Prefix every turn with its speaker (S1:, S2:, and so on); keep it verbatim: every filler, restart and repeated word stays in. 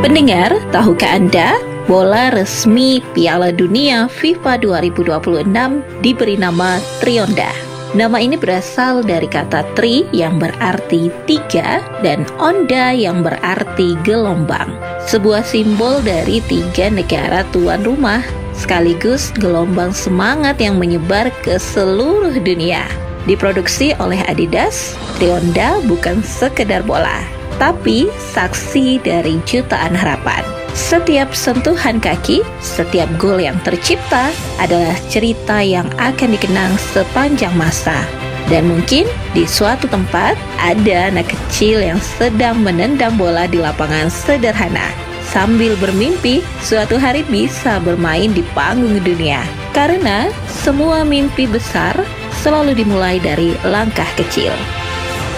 S1: Pendengar, tahukah Anda, bola resmi Piala Dunia FIFA dua ribu dua puluh enam diberi nama Trionda. Nama ini berasal dari kata tri yang berarti tiga dan onda yang berarti gelombang. Sebuah simbol dari tiga negara tuan rumah, sekaligus gelombang semangat yang menyebar ke seluruh dunia. Diproduksi oleh Adidas, Trionda bukan sekedar bola, tapi saksi dari jutaan harapan. Setiap sentuhan kaki, setiap gol yang tercipta adalah cerita yang akan dikenang sepanjang masa. Dan mungkin di suatu tempat ada anak kecil yang sedang menendang bola di lapangan sederhana, sambil bermimpi suatu hari bisa bermain di panggung dunia. Karena semua mimpi besar selalu dimulai dari langkah kecil.